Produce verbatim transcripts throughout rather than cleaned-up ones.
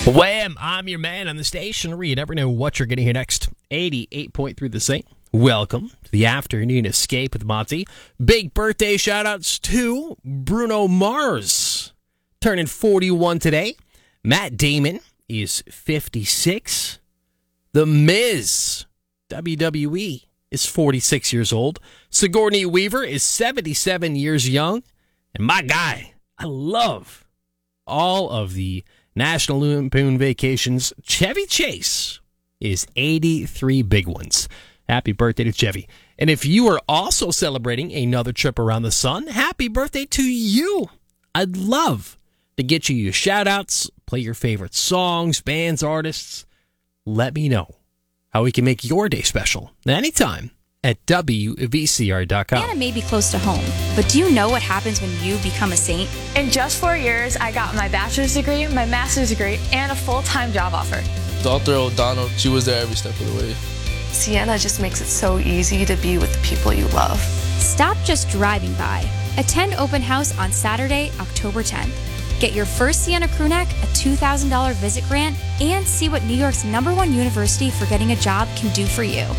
Wham! I'm your man on the station where you never know what you're going to hear next. eighty-eight point three The Saint. Welcome to the Afternoon Escape with Monty. Big birthday shout-outs to Bruno Mars, turning forty-one today. Matt Damon is fifty-six. The Miz, W W E, is forty-six years old. Sigourney Weaver is seventy-seven years young. And my guy, I love all of the National Lampoon Vacations, Chevy Chase is eighty-three big ones. Happy birthday to Chevy. And if you are also celebrating another trip around the sun, happy birthday to you. I'd love to get you your shout-outs, play your favorite songs, bands, artists. Let me know how we can make your day special anytime at W V C R dot com. Santa may be close to home, but do you know what happens when you become a saint? In just four years, I got my bachelor's degree, my master's degree, and a full-time job offer. Doctor O'Donnell, she was there every step of the way. Sienna just makes it so easy to be with the people you love. Stop just driving by. Attend open house on Saturday, October tenth. Get your first Sienna crew neck, a two thousand dollars visit grant, and see what New York's number one university for getting a job can do for you.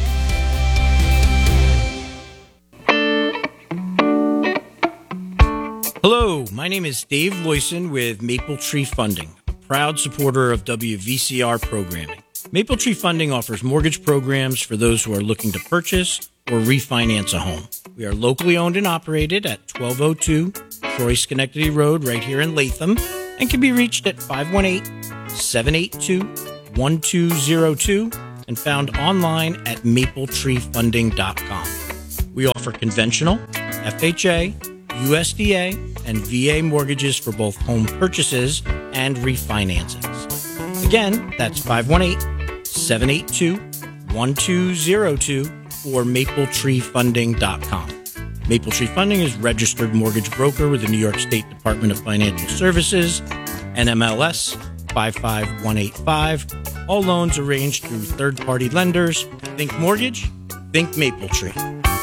Hello, my name is Dave Loyson with Maple Tree Funding, a proud supporter of W V C R programming. Maple Tree Funding offers mortgage programs for those who are looking to purchase or refinance a home. We are locally owned and operated at twelve oh two Troy Schenectady Road right here in Latham and can be reached at five one eight, seven eight two, one two zero two and found online at maple tree funding dot com. We offer conventional, F H A, U S D A, and V A mortgages for both home purchases and refinancings. Again, that's five one eight, seven eight two, one two zero two or maple tree funding dot com. Maple Tree Funding is registered mortgage broker with the New York State Department of Financial Services, N M L S five five one eight five. All loans arranged through third-party lenders. Think mortgage, think Maple Tree.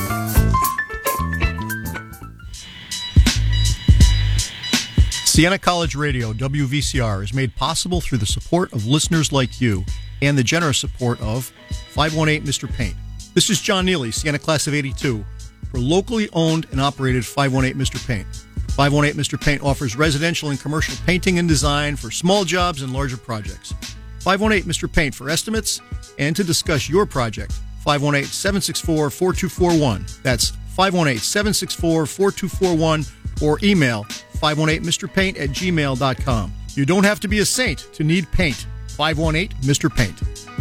Siena College Radio, W V C R, is made possible through the support of listeners like you and the generous support of five one eight Mister Paint. This is John Neely, Siena Class of eighty-two, for locally owned and operated five one eight Mister Paint. five one eight Mister Paint offers residential and commercial painting and design for small jobs and larger projects. five one eight Mister Paint for estimates and to discuss your project. five one eight, seven six four, four two four one. That's five one eight, seven six four, four two four one or email five one eight Mister Paint at gmail dot com. You don't have to be a saint to need paint. five one eight Mister Paint.